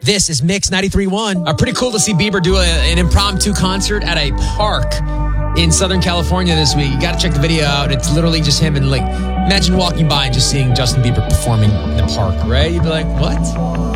This is Mix 93.1. Pretty cool to see Bieber do an impromptu concert at a park in Southern California this week. You got to check the video out. It's literally just him and imagine walking by and just seeing Justin Bieber performing in the park, right? You'd be like, what?